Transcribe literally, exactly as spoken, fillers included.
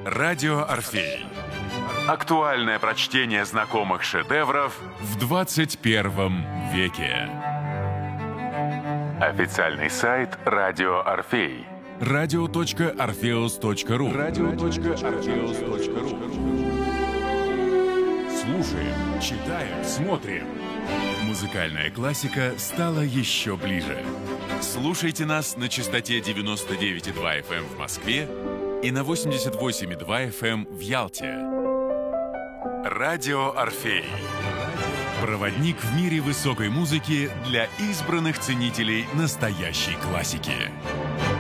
Радио «Орфей». Актуальное прочтение знакомых шедевров в двадцать первом веке. Официальный сайт «Радио Орфей». радио точка орфеус точка ру. радио точка орфеус точка ру. Слушаем, читаем, смотрим. Музыкальная классика стала еще ближе. Слушайте нас на частоте девяносто девять и два эф эм в Москве и на восемьдесят восемь и два эф эм в Ялте. Радио «Орфей». Проводник в мире высокой музыки для избранных ценителей настоящей классики.